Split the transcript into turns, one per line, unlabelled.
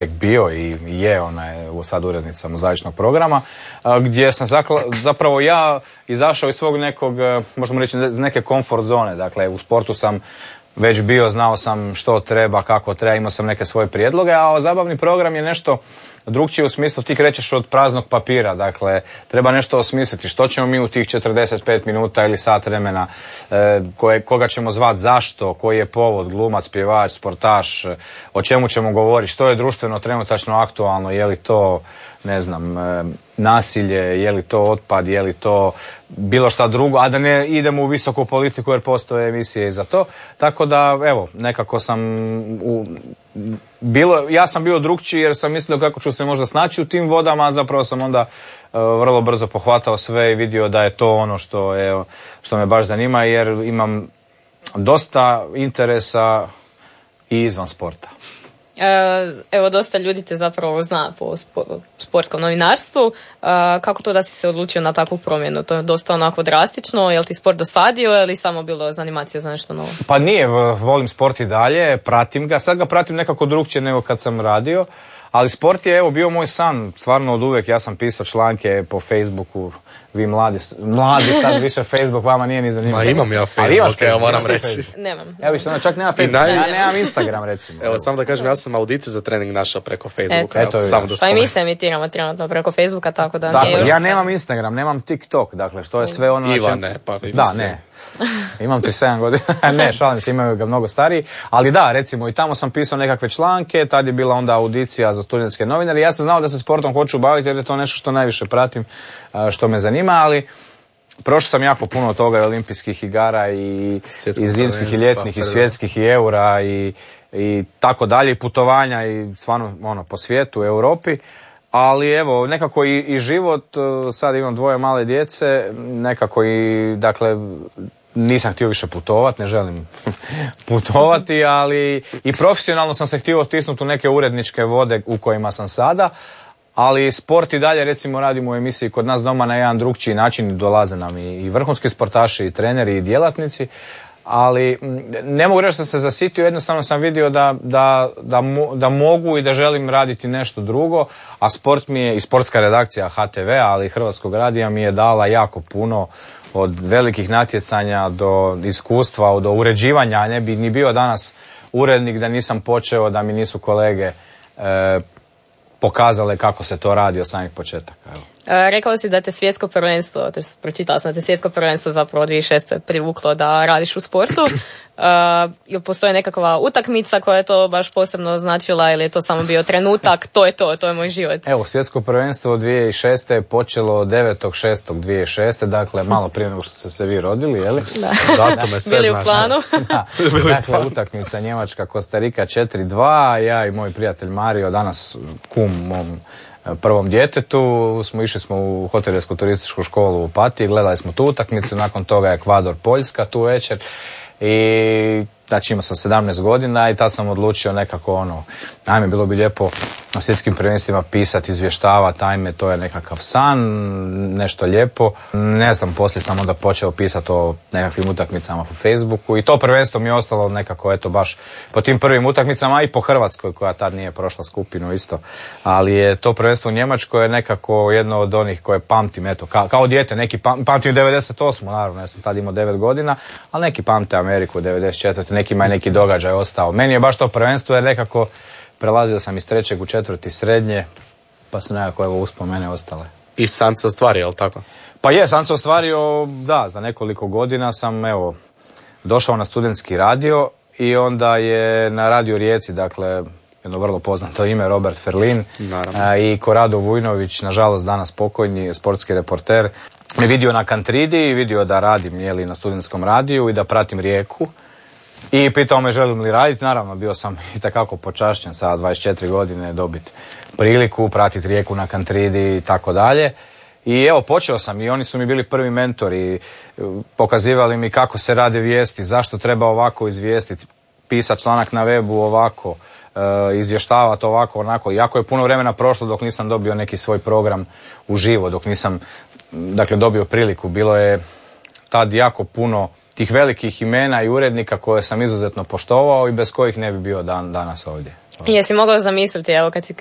bio i je, ona je sad urednica mozaičnog programa, gdje sam zapravo ja izašao iz svog nekog, možemo reći, iz neke komfort zone. Dakle, u sportu sam već bio, znao sam što treba, kako treba, imao sam neke svoje prijedloge, a zabavni program je nešto drugčije u smislu ti krećeš od praznog papira, dakle treba nešto osmisliti, što ćemo mi u tih 45 minuta ili sat vremena, koga ćemo zvati, zašto, koji je povod, glumac, pjevač, sportaš, o čemu ćemo govoriti, što je društveno trenutačno aktualno, je li to, ne znam, nasilje, je li to otpad, je li to bilo šta drugo, a da ne idemo u visoku politiku jer postoje emisije i za to. Tako da, evo, nekako sam ja sam bio drugčiji jer sam mislio kako ću se možda snaći u tim vodama, a zapravo sam onda vrlo brzo pohvatao sve i vidio da je to ono što me baš zanima, jer imam dosta interesa i izvan sporta.
Evo, dosta ljudi te zapravo zna po sportskom novinarstvu. Kako to da si se odlučio na takvu promjenu? To je dosta onako drastično. Je li ti sport dosadio ili samo bilo zanimacija za nešto novo?
Pa nije, volim sport i dalje, pratim ga. Sad ga pratim nekako drugčije nego kad sam radio. Ali sport je, evo, bio moj san, stvarno od uvijek. Ja sam pisao članke po Facebooku. Vi mladi sad više Facebook vama nije ni zanimljivo.
Ma imam ja Facebook, evo moram reći.
Nemam.
Evo što čak nema Facebook, ja nemam Instagram recimo.
Evo samo da kažem, ja sam audiciju za trening našao preko Facebooka.
Eto,
pa i mi se emitiramo trenutno preko Facebooka, tako da
dakle, nije još... Ja nemam Instagram, nemam TikTok, dakle što je sve ono...
Ivane, pa vidi
da,
se.
Ne. Imam 37 godina, ne, šalim se, imaju ga mnogo stariji, ali da, recimo i tamo sam pisao nekakve članke, tad je bila onda audicija za studentske novinare, ja sam znao da se sportom hoću baviti jer je to nešto što najviše pratim, što me zanima, ali prošao sam jako puno toga i olimpijskih igara i zimskih i ljetnih i svjetskih i eura i tako dalje, i putovanja i stvarno po svijetu, Europi. Ali evo, nekako i život, sad imam 2 male djece, nekako i, dakle, nisam htio više putovati, ne želim putovati, ali i profesionalno sam se htio otisnuti u neke uredničke vode u kojima sam sada, ali sport i dalje, recimo, radimo u emisiji kod nas doma na jedan drugčiji način, dolaze nam i vrhunski sportaši, i treneri, i djelatnici, ali ne mogu reći da sam se zasitio, jednostavno sam vidio da mogu i da želim raditi nešto drugo, a sport mi je, i sportska redakcija HTV-a, ali i Hrvatskog radija mi je dala jako puno, od velikih natjecanja do iskustva, do uređivanja. Ne bi ni bio danas urednik da nisam počeo, da mi nisu kolege pokazale kako se to radi od samih početaka. Evo.
Rekao si da te svjetsko prvenstvo, pročitala sam da te svjetsko prvenstvo zapravo 2006. privuklo da radiš u sportu. Ili postoji nekakva utakmica koja je to baš posebno značila ili je to samo bio trenutak, to je moj život? Evo,
svjetsko prvenstvo 2006. je počelo 9.6.2006. Dakle, malo prije nego što ste se vi rodili, je li?
Da.
Datume sve
bili u planu.
Da. Dakle, utakmica Njemačka, Kostarika 4-2, ja i moj prijatelj Mario, danas kum mom prvom djetetu, išli smo u hotelsku turističku školu u Opatiji, gledali smo tu utakmicu, nakon toga Ekvador, Poljska tu večer i znači imao sam 17 godina i tad sam odlučio nekako ajme, bilo bi lijepo na svjetskim prvenstvima pisati, izvještavati, ajme, to je nekakav san, nešto lijepo. Ne znam, poslije sam onda počeo pisati o nekakvim utakmicama po Facebooku i to prvenstvo mi je ostalo nekako, eto, baš po tim prvim utakmicama, i po Hrvatskoj koja tad nije prošla skupinu isto, ali je to prvenstvo u Njemačkoj je nekako jedno od onih koje pamtim, eto, kao dijete, neki pamtim 98. naravno, ja sam tad imao 9 godina, ali neki pamte Ameriku 94. Nekima je neki događaj ostao. Meni je baš to prvenstvo jer nekako prelazio sam iz 3. u 4. srednje, pa su nekako uspomene ostale.
I san se ostvario, jel tako?
Pa je, san se ostvario, da, za nekoliko godina sam, došao na studentski radio i onda je na Radio Rijeci, dakle, jedno vrlo poznato ime, Robert Ferlin, i Korado Vujnović, nažalost danas pokojni sportski reporter, me vidio na Kantridi i vidio da radim na studentskom radiju i da pratim Rijeku. I pitao me želim li raditi, naravno bio sam itekako počašćen sa 24 godine dobiti priliku, pratiti Rijeku na Kantridi i tako dalje. I evo, počeo sam i oni su mi bili prvi mentori, pokazivali mi kako se rade vijesti, zašto treba ovako izvijestiti, pisati članak na webu ovako, izvještavati ovako, onako. Jako je puno vremena prošlo dok nisam dobio neki svoj program uživo, dok nisam, dakle, dobio priliku. Bilo je tad jako puno tih velikih imena i urednika koje sam izuzetno poštovao i bez kojih ne bi bio danas ovdje.
I jesi mogao zamisliti, evo kad si